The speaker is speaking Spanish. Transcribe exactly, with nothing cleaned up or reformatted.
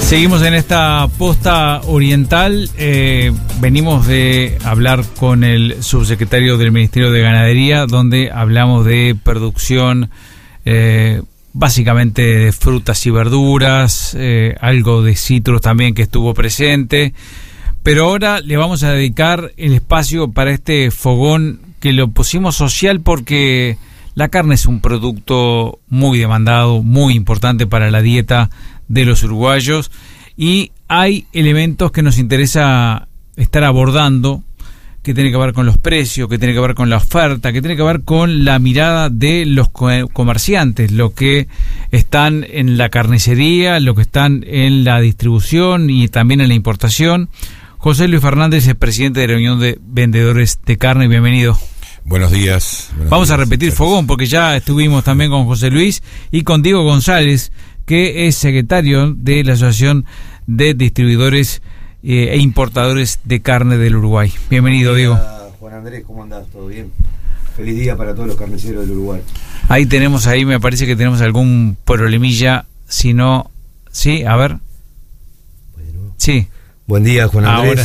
Seguimos en esta posta oriental. Eh, venimos de hablar con el subsecretario del Ministerio de Ganadería, donde hablamos de producción eh, básicamente de frutas y verduras, eh, algo de cítricos también que estuvo presente. Pero ahora le vamos a dedicar el espacio para este fogón que lo pusimos social porque la carne es un producto muy demandado, muy importante para la dieta de los uruguayos, y hay elementos que nos interesa estar abordando, que tiene que ver con los precios, que tiene que ver con la oferta, que tiene que ver con la mirada de los comerciantes, los que están en la carnicería, los que están en la distribución y también en la importación. José Luis Fernández es presidente de la Unión de Vendedores de Carne. Bienvenido. Buenos días. Buenos Vamos días, a repetir gracias. fogón porque ya estuvimos también con José Luis y con Diego González, que es secretario de la Asociación de Distribuidores eh, e Importadores de Carne del Uruguay. Bienvenido, Hola, Diego. Juan Andrés, ¿cómo andás? ¿Todo bien? Feliz día para todos los carniceros del Uruguay. Ahí tenemos, ahí me parece que tenemos algún problemilla, si no... Sí, a ver. Bueno. Sí. Buen día, Juan Andrés. Ahora